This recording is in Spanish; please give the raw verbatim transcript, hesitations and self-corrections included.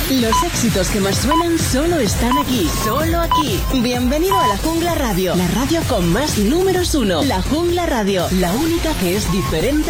Los éxitos que más suenan solo están aquí, solo aquí. Bienvenido a La Jungla Radio, la radio con más números uno. La Jungla Radio, la única que es diferente